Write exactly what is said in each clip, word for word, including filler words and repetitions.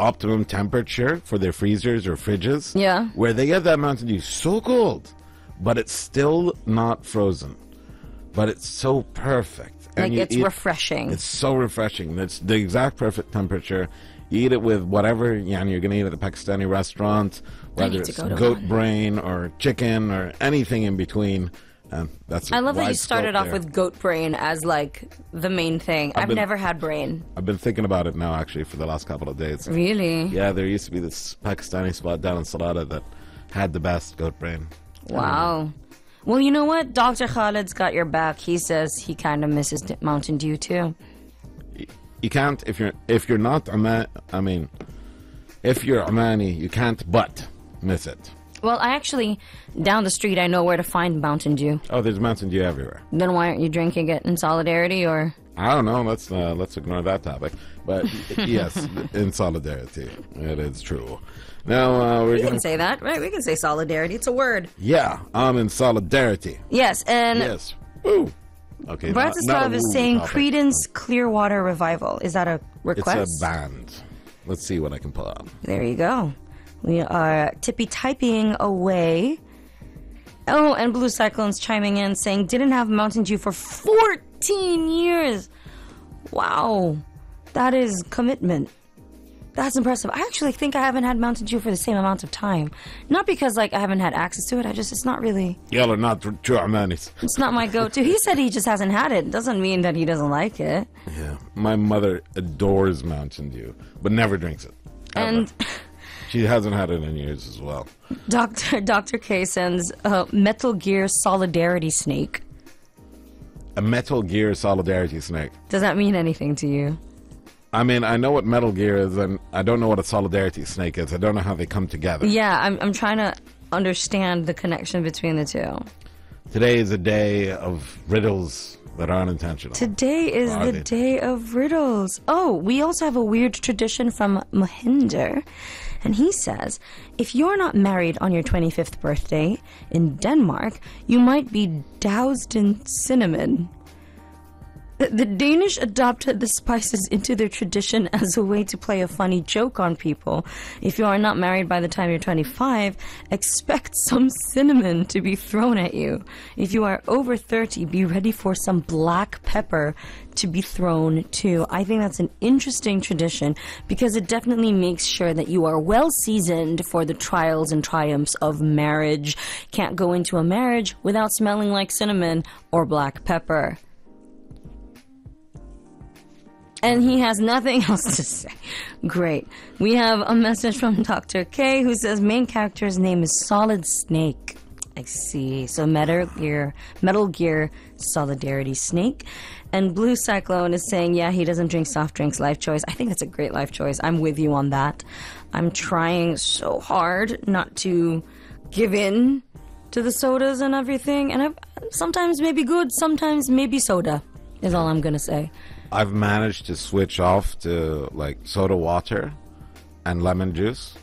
optimum temperature for their freezers or fridges. Yeah. Where they get that Mountain Dew so cold, but it's still not frozen. But it's so perfect. Like you it's eat- refreshing. It's so refreshing. It's the exact perfect temperature. You eat it with whatever yeah, you're going to eat at a Pakistani restaurant, whether need to it's go to goat one. brain or chicken or anything in between. And that's I love that you wide started scope off there. with goat brain as like the main thing. I've, been- never had brain. I've been thinking about it now, actually, for the last couple of days. Really? Yeah, there used to be this Pakistani spot down in Salada that had the best goat brain. Wow. Well, you know what? Doctor Khalid's got your back. He says he kind of misses D- Mountain Dew too. You can't if you're if you're not Oman, I mean, if you're Omani, you can't but miss it. Well, I actually, down the street, I know where to find Mountain Dew. Oh, there's Mountain Dew everywhere. Then why aren't you drinking it in solidarity or? I don't know. Let's uh, let's ignore that topic. But yes, in solidarity, it is true. Now uh, we're We gonna can say that, right? We can say solidarity. It's a word. yeah, I'm in solidarity. Yes, and Yes. Woo. Okay. not- Bratislav not a is woo saying topic. Creedence Clearwater Revival. Is that a request? It's a band. Let's see what I can pull out. There you go. We are tippy typing away. Oh, and Blue Cyclone's chiming in saying didn't have Mountain Dew for fourteen years. Wow. That is commitment. That's impressive. I actually think I haven't had Mountain Dew for the same amount of time. Not because like I haven't had access to it. I just it's not really Y'all are not tr- true Omanis. it's not my go-to. He said he just hasn't had it. Doesn't mean that he doesn't like it. Yeah. My mother adores Mountain Dew, but never drinks it. Ever. And She hasn't had it in years as well. Doctor Doctor K sends uh, Metal Gear Solidarity Snake. A Metal Gear Solidarity Snake. Does that mean anything to you? I mean, I know what Metal Gear is, and I don't know what a Solidarity Snake is. I don't know how they come together. Yeah, I'm I'm trying to understand the connection between the two. Today is a day of riddles that are unintentional. Today is Are the they? day of riddles. Oh, we also have a weird tradition from Mohinder. And he says, if you're not married on your twenty-fifth birthday in Denmark, you might be doused in cinnamon. The, the Danish adopted the spices into their tradition as a way to play a funny joke on people. If you are not married by the time you're twenty-five, expect some cinnamon to be thrown at you. If you are over thirty, be ready for some black pepper to be thrown too. I think that's an interesting tradition because it definitely makes sure that you are well seasoned for the trials and triumphs of marriage. Can't go into a marriage without smelling like cinnamon or black pepper. And he has nothing else to say. Great. We have a message from Doctor K who says main character's name is Solid Snake. I see. So Metal Gear, Metal Gear Solidarity Snake. And Blue Cyclone is saying, yeah, he doesn't drink soft drinks, life choice. I think that's a great life choice. I'm with you on that. I'm trying so hard not to give in to the sodas and everything. And I've, sometimes maybe good, sometimes maybe soda is all I'm going to say. I've managed to switch off to like soda water and lemon juice.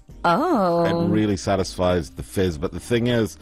Oh. It really satisfies the fizz. But the thing is,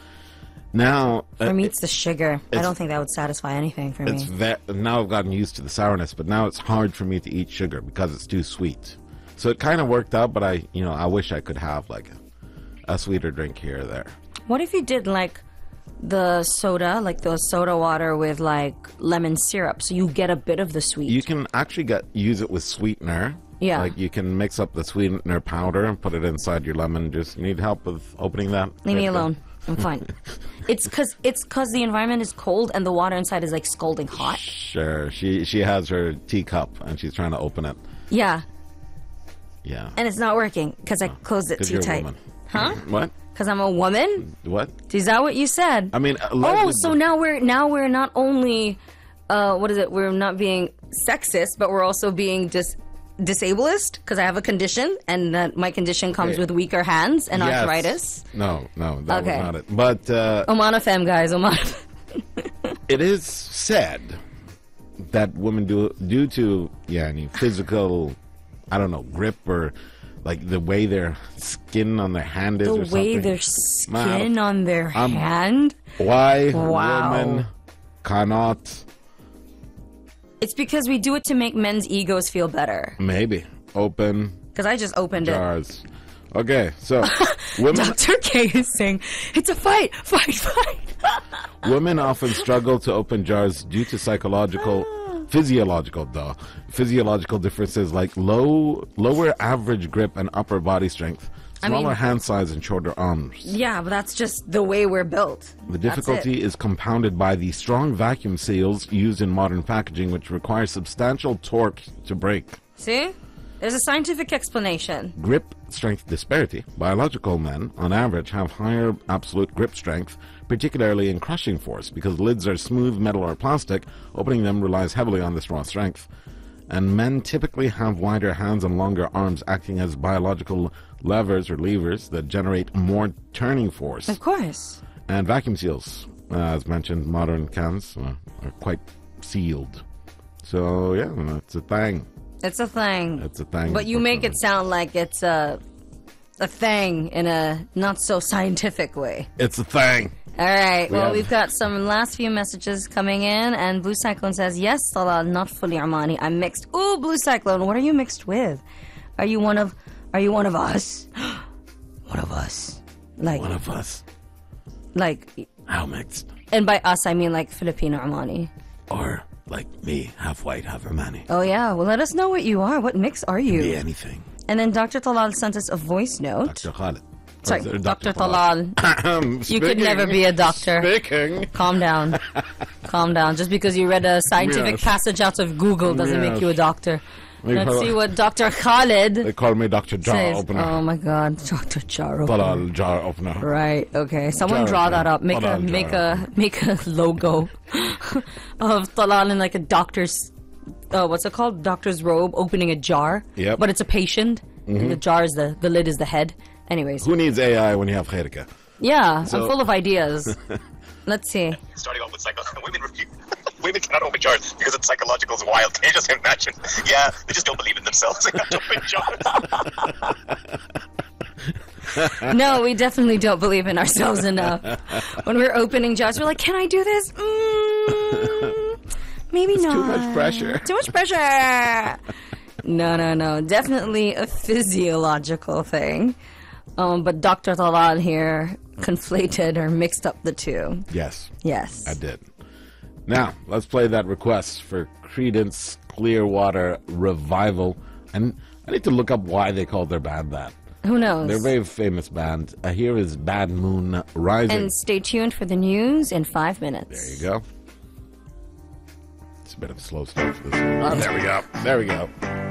now For uh, me, it's the sugar. I it's- don't think that would satisfy anything for it's me. ve- now I've gotten used to the sourness, but now it's hard for me to eat sugar because it's too sweet. So it kind of worked out, but I, you know, I wish I could have like a, a sweeter drink here or there. What if you did like the soda, like the soda water with like lemon syrup, so you get a bit of the sweet? You can actually get use it with sweetener. Yeah. Like you can mix up the sweetener powder and put it inside your lemon juice. You need help with opening that? Leave me Right there. alone. I'm fine. It's because it's because the environment is cold and the water inside is like scalding hot. Sure. She she has her teacup and she's trying to open it. Yeah, Yeah. and it's not working because I closed it Because too you're tight. a woman. Huh? What? Because I'm a woman? What? Is that what you said? I mean, Oh, so now we're now we're not only uh, what is it? We're not being sexist, but we're also being dis disablest because I have a condition, and that my condition comes Yeah. with weaker hands and Yes. arthritis. No, no, that Okay. was not it. But uh, Oman F M, guys, Oman. it is said that women do due to yeah, any physical, I don't know, grip or like the way their skin on their hand is, The or way something. their Man, skin on their I'm- hand. Why Wow. women cannot? It's because we do it to make men's egos feel better. Maybe open Because I just opened it. Jars. Okay, so women Doctor K is saying, it's a fight, fight, fight. women often struggle to open jars due to psychological, physiological, duh, physiological differences like low, lower average grip and upper body strength, I smaller mean- hand size and shorter arms. Yeah, but that's just the way we're built. The That's difficulty it. is compounded by the strong vacuum seals used in modern packaging, which require substantial torque to break. See? There's a scientific explanation. Grip strength disparity. Biological men, on average, have higher absolute grip strength, particularly in crushing force, because lids are smooth metal or plastic. Opening them relies heavily on this raw strength. And men typically have wider hands and longer arms, acting as biological levers or levers that generate more turning force. Of course. And vacuum seals, uh, as mentioned, modern cans uh, are quite sealed. So, yeah, it's a thing. It's a thing. It's a thing. But you make it sound like it's a, a thing in a not so scientific way. It's a thing. All right. We Well, have- we've got some last few messages coming in, and Blue Cyclone says, yes, Salah, not fully Armani. I'm mixed. Ooh, Blue Cyclone, what are you mixed with? Are you one of, are you one of us? One of us. Like, One of us. like, How mixed? and by us, I mean like Filipino Armani. Or, like me, half white, half Armani. Oh, yeah. Well, let us know what you are. What mix are you? Be anything. And then Doctor Talal sent us a voice note. Doctor Khalid. Sorry, Or Doctor Talal. You could Speaking- never be a doctor. Speaking. Calm down. Calm down. Just because you read a scientific Yes. passage out of Google doesn't make Yes. you a doctor. They Let's call- see what Doctor Khalid They call me Doctor Jar says. Opener. Oh my God, Doctor Charo. Talal Jar Opener. Right. Okay. Someone Jar draw opener. that up. Make a Talal make jar a make a logo of Talal in like a doctor's. Uh, what's it called? Doctor's robe, opening a jar. Yep. But it's a patient. And the jar is the the lid is the head. Anyways. Who needs A I when you have Khairika? Yeah, So- I'm full of ideas. Let's see. Starting off with psycho women review. Women cannot open jars because it's psychological is wild. Can you just imagine? Yeah, they just don't believe in themselves. They have to open jars. No, we definitely don't believe in ourselves enough. When we're opening jars, we're like, can I do this? Mm, maybe not. Too much pressure. Too much pressure. No, no, no. Definitely a physiological thing. Um, but Doctor Talal here conflated or mixed up the two. Yes, Yes. I did. Now, let's play that request for Creedence Clearwater Revival. And I need to look up why they called their band that. Who knows? They're a very famous band. Uh, here is Bad Moon Rising. And stay tuned for the news in five minutes. There you go. It's a bit of a slow start for this one. Oh, there we go. There we go.